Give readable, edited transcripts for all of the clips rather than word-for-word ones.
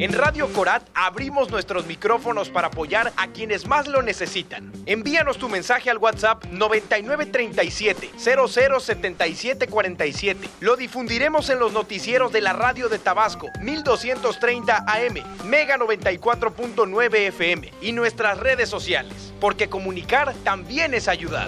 En Radio Corat abrimos nuestros micrófonos para apoyar a quienes más lo necesitan. Envíanos tu mensaje al WhatsApp 9937-007747. Lo difundiremos en los noticieros de la radio de Tabasco, 1230 AM, Mega 94.9 FM y nuestras redes sociales, porque comunicar también es ayudar.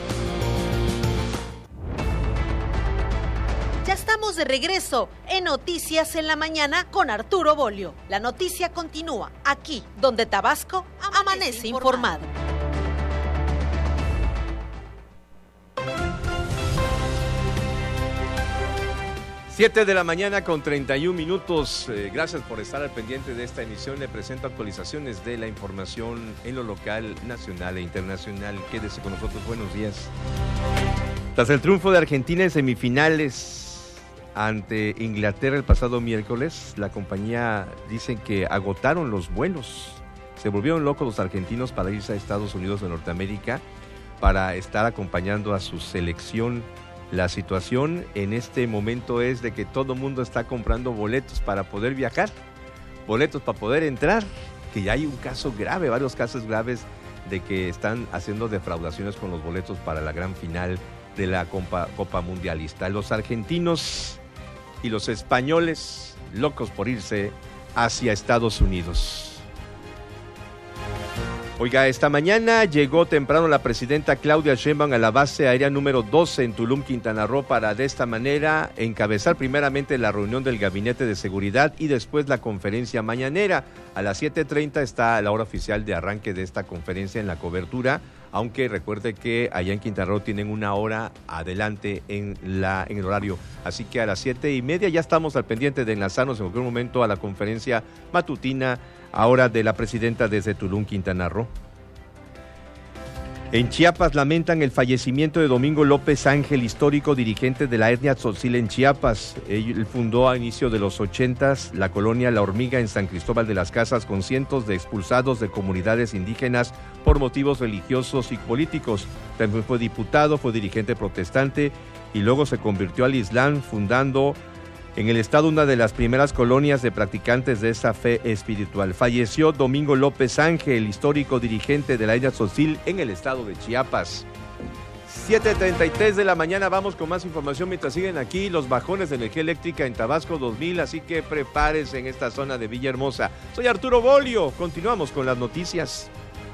Ya estamos de regreso en Noticias en la Mañana con Arturo Bolio. La noticia continúa aquí, donde Tabasco amanece informado. 7 de la mañana con 31 minutos. Gracias por estar al pendiente de esta emisión. Le presento actualizaciones de la información en lo local, nacional e internacional. Quédese con nosotros. Buenos días. Tras el triunfo de Argentina en semifinales ante Inglaterra el pasado miércoles, la compañía dice que agotaron los vuelos. Se volvieron locos los argentinos para irse a Estados Unidos de Norteamérica para estar acompañando a su selección. La situación en este momento es de que todo el mundo está comprando boletos para poder viajar, boletos para poder entrar, que ya hay un caso grave, varios casos graves de que están haciendo defraudaciones con los boletos para la gran final de la Copa Mundialista. Los argentinos y los españoles locos por irse hacia Estados Unidos. Oiga, esta mañana llegó temprano la presidenta Claudia Sheinbaum a la base aérea número 12 en Tulum, Quintana Roo, para de esta manera encabezar primeramente la reunión del Gabinete de Seguridad y después la conferencia mañanera. A las 7:30 está la hora oficial de arranque de esta conferencia en la cobertura, aunque recuerde que allá en Quintana Roo tienen una hora adelante en el horario. Así que a las 7:30 ya estamos al pendiente de enlazarnos en cualquier momento a la conferencia matutina ahora de la presidenta desde Tulum, Quintana Roo. En Chiapas lamentan el fallecimiento de Domingo López Ángel, histórico dirigente de la etnia tzotzil en Chiapas. Él fundó a inicio de los 80s la colonia La Hormiga en San Cristóbal de las Casas, con cientos de expulsados de comunidades indígenas por motivos religiosos y políticos. También fue diputado, fue dirigente protestante y luego se convirtió al Islam, fundando en el estado una de las primeras colonias de practicantes de esa fe espiritual. Falleció Domingo López Ángel, histórico dirigente de la etnia tzotzil en el estado de Chiapas. 7:33 de la mañana, vamos con más información mientras siguen aquí los bajones de energía eléctrica en Tabasco 2000, así que prepárese en esta zona de Villahermosa. Soy Arturo Bolio, continuamos con las noticias.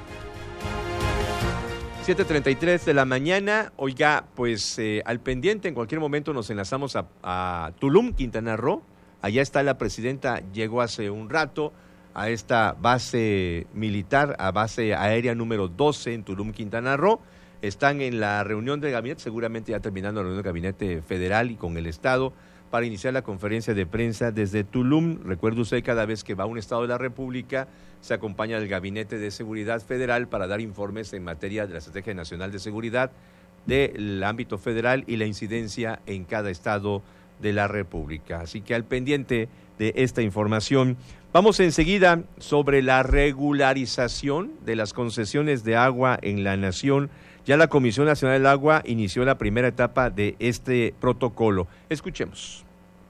7:33 de la mañana. Oiga, pues al pendiente, en cualquier momento nos enlazamos a Tulum, Quintana Roo. Allá está la presidenta, llegó hace un rato a esta base militar, a base aérea número 12 en Tulum, Quintana Roo. Están en la reunión del gabinete, seguramente ya terminando la reunión del gabinete federal y con el estado, para iniciar la conferencia de prensa desde Tulum. Recuerde usted, cada vez que va a un estado de la República, se acompaña del Gabinete de Seguridad Federal para dar informes en materia de la Estrategia Nacional de Seguridad del ámbito federal y la incidencia en cada estado de la República. Así que al pendiente de esta información, vamos enseguida sobre la regularización de las concesiones de agua en la nación. Ya la Comisión Nacional del Agua inició la primera etapa de este protocolo. Escuchemos.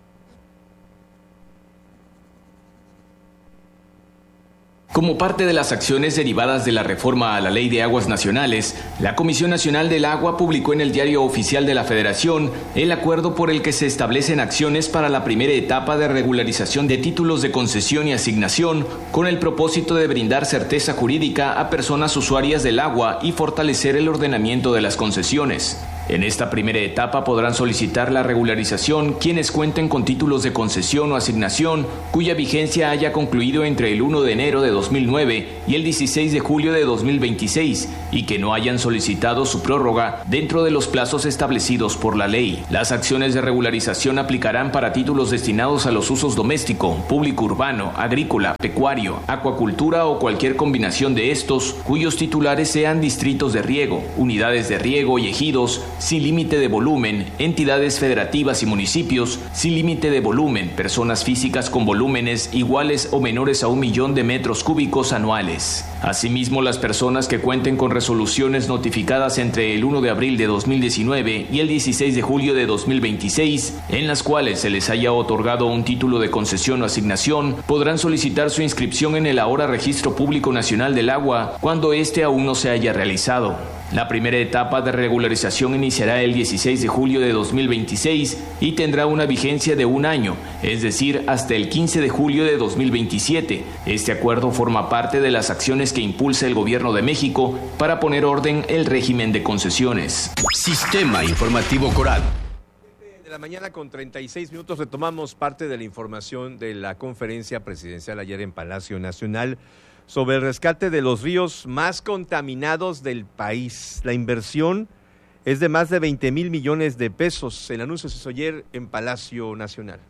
Como parte de las acciones derivadas de la reforma a la Ley de Aguas Nacionales, la Comisión Nacional del Agua publicó en el Diario Oficial de la Federación el acuerdo por el que se establecen acciones para la primera etapa de regularización de títulos de concesión y asignación, con el propósito de brindar certeza jurídica a personas usuarias del agua y fortalecer el ordenamiento de las concesiones. En esta primera etapa podrán solicitar la regularización quienes cuenten con títulos de concesión o asignación cuya vigencia haya concluido entre el 1 de enero de 2009 y el 16 de julio de 2026 y que no hayan solicitado su prórroga dentro de los plazos establecidos por la ley. Las acciones de regularización aplicarán para títulos destinados a los usos doméstico, público urbano, agrícola, pecuario, acuacultura o cualquier combinación de estos, cuyos titulares sean distritos de riego, unidades de riego y ejidos, sin límite de volumen, entidades federativas y municipios, sin límite de volumen, personas físicas con volúmenes iguales o menores a 1 millón de metros cúbicos anuales. Asimismo, las personas que cuenten con resoluciones notificadas entre el 1 de abril de 2019 y el 16 de julio de 2026, en las cuales se les haya otorgado un título de concesión o asignación, podrán solicitar su inscripción en el ahora Registro Público Nacional del Agua cuando este aún no se haya realizado. La primera etapa de regularización iniciará el 16 de julio de 2026 y tendrá una vigencia de 1 año, es decir, hasta el 15 de julio de 2027. Este acuerdo forma parte de las acciones que impulsa el Gobierno de México para poner orden el régimen de concesiones. Sistema Informativo Coral. De la mañana con 36 minutos retomamos parte de la información de la conferencia presidencial ayer en Palacio Nacional sobre el rescate de los ríos más contaminados del país. La inversión es de más de 20,000 millones de pesos. El anuncio se hizo ayer en Palacio Nacional.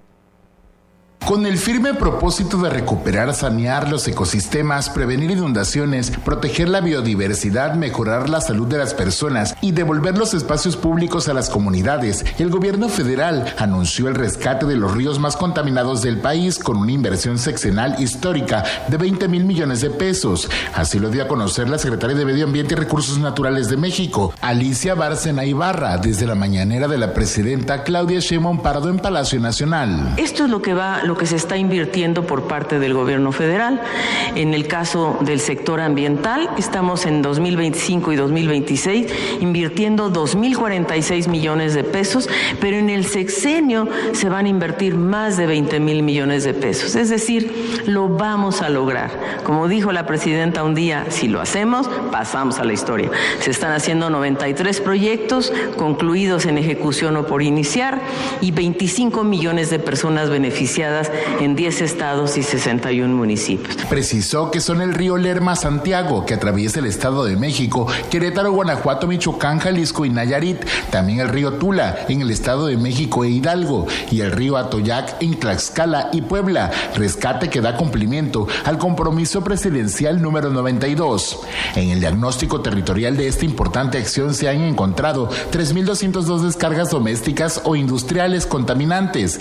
Con el firme propósito de recuperar, sanear los ecosistemas, prevenir inundaciones, proteger la biodiversidad, mejorar la salud de las personas y devolver los espacios públicos a las comunidades, el gobierno federal anunció el rescate de los ríos más contaminados del país con una inversión sexenal histórica de 20,000 millones de pesos. Así lo dio a conocer la secretaria de Medio Ambiente y Recursos Naturales de México, Alicia Bárcena Ibarra, desde la mañanera de la presidenta Claudia Sheinbaum Pardo en Palacio Nacional. Esto es lo que se está invirtiendo por parte del gobierno federal. En el caso del sector ambiental, estamos en 2025 y 2026 invirtiendo 2,046 millones de pesos, pero en el sexenio se van a invertir más de 20,000 millones de pesos. Es decir, lo vamos a lograr. Como dijo la presidenta un día, si lo hacemos, pasamos a la historia. Se están haciendo 93 proyectos concluidos en ejecución o por iniciar y 25 millones de personas beneficiadas en 10 estados y 61 municipios. Precisó que son el río Lerma-Santiago, que atraviesa el Estado de México, Querétaro, Guanajuato, Michoacán, Jalisco y Nayarit, también el río Tula en el Estado de México e Hidalgo, y el río Atoyac en Tlaxcala y Puebla, rescate que da cumplimiento al compromiso presidencial número 92. En el diagnóstico territorial de esta importante acción se han encontrado 3,202 descargas domésticas o industriales contaminantes,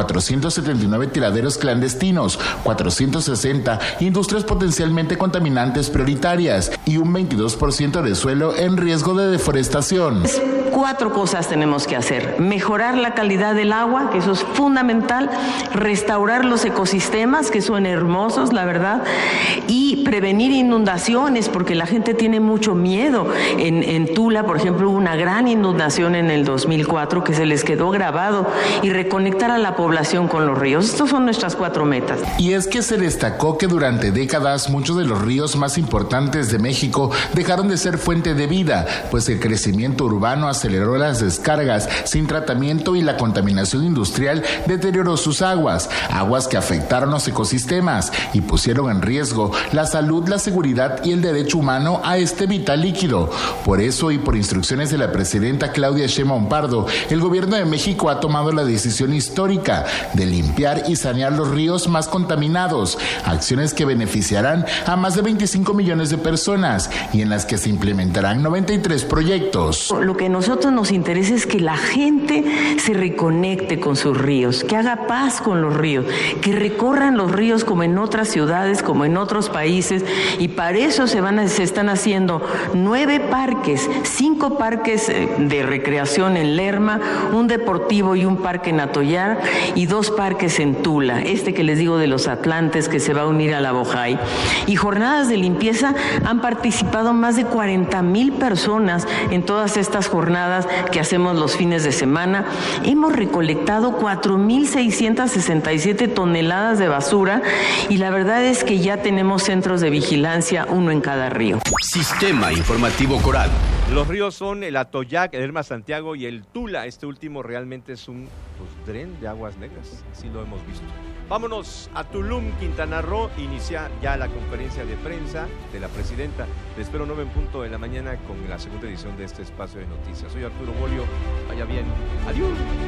479 tiraderos clandestinos, 460 industrias potencialmente contaminantes prioritarias y un 22% de suelo en riesgo de deforestación. 4 cosas tenemos que hacer: mejorar la calidad del agua, que eso es fundamental, restaurar los ecosistemas, que son hermosos, la verdad, y prevenir inundaciones, porque la gente tiene mucho miedo. En Tula, por ejemplo, hubo una gran inundación en el 2004 que se les quedó grabado, y reconectar a la población con los ríos. Estas son nuestras 4 metas. Y es que se destacó que durante décadas muchos de los ríos más importantes de México dejaron de ser fuente de vida, pues el crecimiento urbano aceleró las descargas sin tratamiento y la contaminación industrial deterioró sus aguas que afectaron los ecosistemas y pusieron en riesgo la salud, la seguridad y el derecho humano a este vital líquido. Por eso y por instrucciones de la presidenta Claudia Sheinbaum Pardo, el gobierno de México ha tomado la decisión histórica de limpiar y sanear los ríos más contaminados, acciones que beneficiarán a más de 25 millones de personas y en las que se implementarán 93 proyectos. Lo que a nosotros nos interesa es que la gente se reconecte con sus ríos, que haga paz con los ríos, que recorran los ríos como en otras ciudades, como en otros países, y para eso se están haciendo 9 parques, 5 parques de recreación en Lerma, un deportivo y un parque en Atoyac y 2 parques en Tula, que les digo de los Atlantes, que se va a unir a la Bojay. Y jornadas de limpieza, han participado más de 40,000 personas en todas estas jornadas que hacemos los fines de semana. Hemos recolectado 4,667 toneladas de basura y la verdad es que ya tenemos centros de vigilancia, uno en cada río. Sistema Informativo Coral. Los ríos son el Atoyac, el Lerma-Santiago y el Tula. Este último realmente es un dren de aguas negras, así lo hemos visto. Vámonos a Tulum, Quintana Roo. Inicia ya la conferencia de prensa de la presidenta. Les espero 9 en punto de la mañana con la segunda edición de este espacio de noticias. Soy Arturo Bolio. Vaya bien. Adiós.